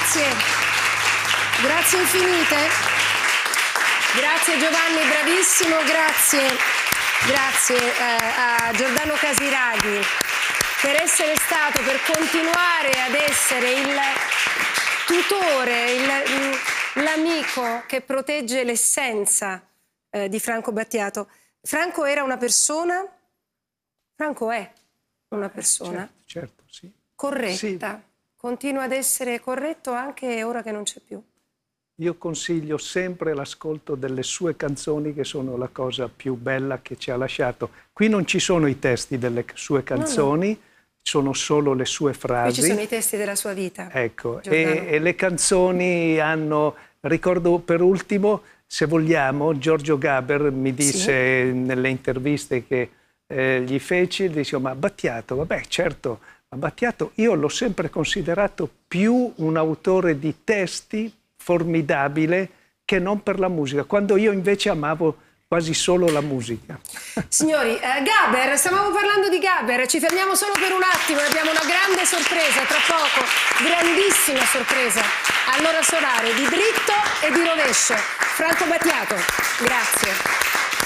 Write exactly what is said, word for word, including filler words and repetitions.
Grazie, grazie infinite. Grazie Giovanni, bravissimo, grazie. Grazie eh, a Giordano Casiraghi per essere stato, per continuare ad essere il tutore, il, l'amico che protegge l'essenza eh, di Franco Battiato. Franco era una persona, Franco è una persona certo, certo, sì. corretta, sì. Continua ad essere corretto anche ora che non c'è più. Io consiglio sempre l'ascolto delle sue canzoni, che sono la cosa più bella che ci ha lasciato. Qui non ci sono i testi delle sue canzoni, no, no. Sono solo le sue frasi. Qui ci sono i testi della sua vita. Ecco, e, e le canzoni hanno... Ricordo per ultimo, se vogliamo, Giorgio Gaber mi disse sì. nelle interviste che eh, gli feci, dicevo, ma Battiato, vabbè, certo, ma Battiato io l'ho sempre considerato più un autore di testi formidabile che non per la musica, quando io invece amavo quasi solo la musica. Signori, eh, Gaber, stavamo parlando di Gaber, ci fermiamo solo per un attimo, abbiamo una grande sorpresa, tra poco, grandissima sorpresa, all'ora solare di dritto e di rovescio. Franco Battiato, grazie.